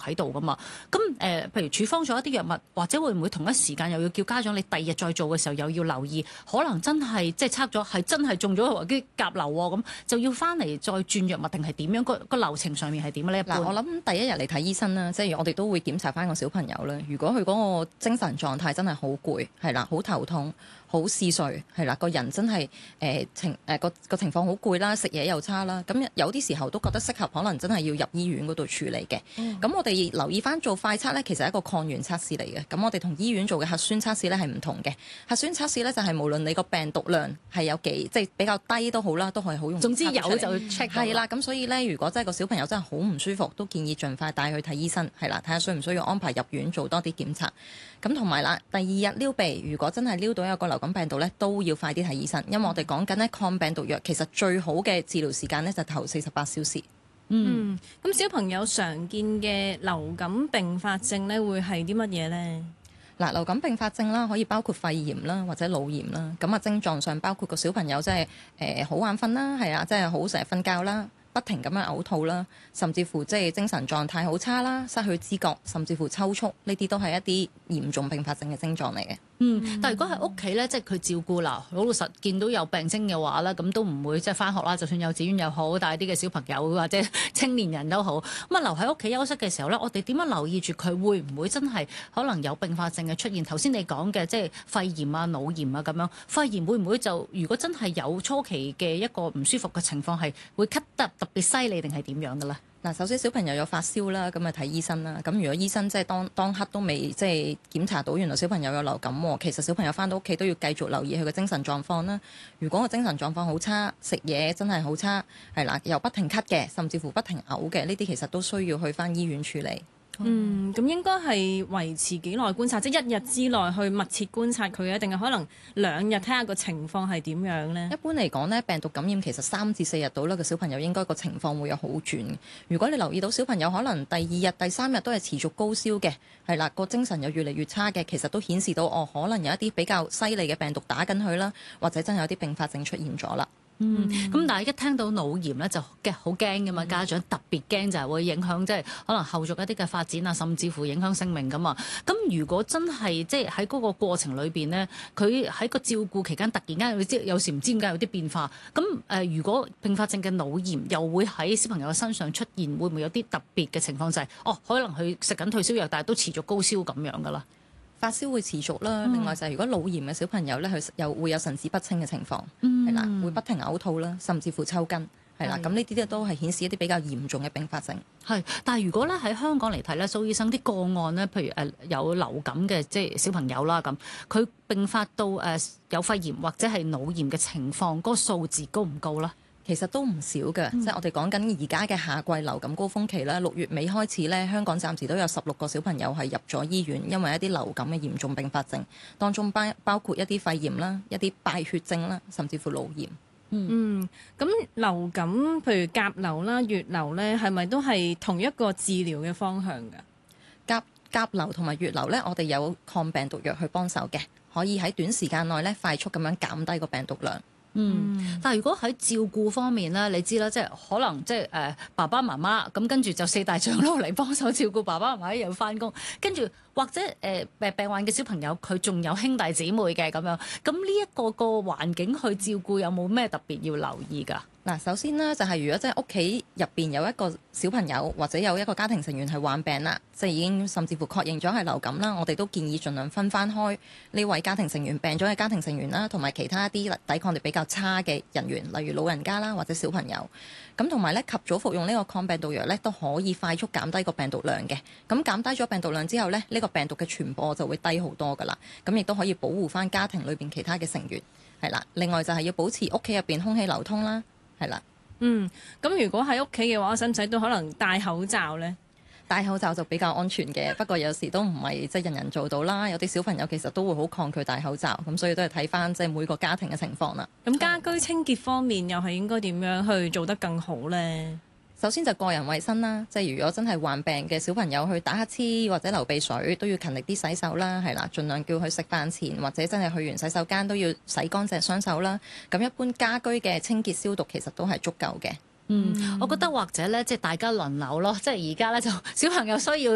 喺度噶嘛。咁譬如處方咗一啲藥物，或者會唔會同一時間又要叫家長你第二日再做嘅時候又要留意，可能真係即係測咗係真係中咗啲甲流喎，咁就要翻嚟再轉藥物定係點樣？個流程上面係點咧？ 嗱，我諗第一日嚟睇醫生啦，即係我哋都會檢查翻個小朋友啦。如果佢嗰個精神狀態真係好攰，係啦，好頭痛，好嗜睡，係啦，個人真係個情況好攰啦，食嘢又差啦，咁有啲時候都覺得適合，可能真係要入醫院嗰度處理嘅。咁我哋留意翻做快測呢，其實係一個抗原測試嚟嘅。咁我哋同醫院做嘅核酸測試呢係唔同嘅。核酸測試呢，就係無論你個病毒量係有幾即係比較低都好啦，都可以好容易。 總之有就 check 係啦，咁所以呢，如果真係個小朋友真係好唔舒服，都建議盡快帶佢睇醫生，係啦，睇下需唔需要安排入院做多啲檢查。咁同埋啦，第二日撩鼻，如果真係撩到有個流感病毒呢，都要快啲睇醫生，因為我哋講緊呢抗病毒藥，其實最好嘅治療時間呢，就頭48小時。 咁小朋友常見嘅流感併發症呢，會係啲乜嘢呢？ 嗱，流感併發症啦，可以包括肺炎啦，或者腦炎啦。咁啊，症狀上包括個小朋友即係好眼瞓啦，係啊，即係好成日瞓覺啦，不停咁樣嘔吐啦，甚至乎即係精神狀態好差啦，失去知覺，甚至乎抽搐，呢啲都係一啲嚴重併發症嘅症狀嚟嘅。 但係如果喺屋企咧，即係佢照顧啦，好老實見到有病徵嘅話咧，咁都唔會即係翻學啦。就算幼稚園又好，帶啲嘅小朋友或者青年人都好，咁啊留喺屋企休息嘅時候咧，我哋點樣留意住佢會唔會真係可能有併發症嘅出現？頭先你講嘅即係肺炎啊、腦炎啊咁樣，肺炎會唔會就如果真係有初期嘅一個唔舒服嘅情況，係會咳得特別犀利定係點樣嘅咧？ 嗱，首先小朋友有發燒啦，咁啊睇醫生啦。咁如果醫生即係當刻都未即係檢查到原來小朋友有流感喎，其實小朋友翻到屋企都要繼續留意佢嘅精神狀況啦。如果個精神狀況好差，食嘢真係好差，係啦，又不停咳嘅，甚至乎不停嘔嘅，呢啲其實都需要去翻醫院處理。 咁應該係維持幾耐觀察？即係一日之內去密切觀察佢啊，定係可能2日睇下個情況係點樣呢？ 一般嚟講呢，病毒感染其實3至4日到啦，個小朋友應該個情況會有好轉。如果你留意到小朋友可能第2日、第3日都係持續高燒嘅，係啦，個精神又越嚟越差嘅，其實都顯示到可能有一啲比較犀利嘅病毒打緊佢啦，或者真係有啲併發症出現咗啦。 咁但係一聽到腦炎咧就好驚㗎嘛，家長特別驚就係會影響即係可能後續一啲嘅發展啊，甚至乎影響性命㗎嘛。咁如果真係即係喺嗰個過程裏邊呢，佢喺個照顧期間突然間你知有時唔知點解有啲變化，咁如果併發症嘅腦炎又會喺小朋友身上出現，會唔會有啲特別嘅情況就係可能佢食緊退燒藥，但係都持續高燒咁樣㗎啦？ 發燒會持續啦，另外就係如果腦炎嘅小朋友咧，佢又會有神志不清嘅情況，係啦，會不停嘔吐啦，甚至乎抽筋，係啦，咁呢啲都係顯示一啲比較嚴重嘅併發症。 係，但係如果咧喺香港嚟睇咧，蘇醫生啲個案咧，譬如有流感嘅即係小朋友啦，咁佢併發到有肺炎或者係腦炎嘅情況，嗰個數字高唔高啦？ 其實都唔少嘅，即係我哋講緊而家嘅夏季流感高峰期啦，6月尾開始呢，香港暫時都有16個小朋友係入咗醫院，因為一啲流感嘅嚴重併發症，當中包括一啲肺炎啦、一啲敗血症啦，甚至乎腦炎。 咁流感譬如甲流啦、乙流呢，係咪都係同一個治療嘅方向㗎？ 甲流同埋乙流呢，我哋有抗病毒藥去幫手嘅，可以喺短時間內呢快速咁樣減低個病毒量。 但係如果喺照顧方面咧，你知啦，即係可能即係爸爸媽媽咁，跟住就4大長老嚟幫手照顧爸爸媽媽又返工，跟住或者病患嘅小朋友佢仲有兄弟姊妹嘅咁樣，咁呢一個環境去照顧有冇咩特別要留意㗎？ 嗱，首先呢，就係如果真係屋企入邊有一個小朋友或者有一個家庭成員係患病啦，即係已經甚至乎確認咗係流感啦，我哋都建議盡量分翻開呢位家庭成員病咗嘅家庭成員啦，同埋其他一啲抵抗力比較差嘅人員，例如老人家啦或者小朋友。咁同埋咧，及早服用呢個抗病毒藥咧，都可以快速減低個病毒量嘅。咁減低咗病毒量之後咧，呢個病毒嘅傳播就會低好多噶啦。咁亦都可以保護翻家庭裏邊其他嘅成員，係啦。另外就係要保持屋企入邊空氣流通啦。係啦， 咁如果喺屋企嘅話，使唔使都可能戴口罩呢？ 戴口罩就比較安全嘅，不過有時都唔係即係人人做到啦。有啲小朋友其實都會好抗拒戴口罩，咁所以都係睇翻即係每個家庭嘅情況啦。 咁家居清潔方面又係應該點樣去做得更好呢？ 首先就個人衛生啦，即係如果真係患病嘅小朋友去打乞嗤或者流鼻水，都要勤力啲洗手啦，係啦，盡量叫佢食飯前或者真係去完洗手間都要洗乾淨雙手啦。咁一般家居嘅清潔消毒其實都係足夠嘅。 我覺得或者咧，即係大家輪流咯，即係而家咧就小朋友需要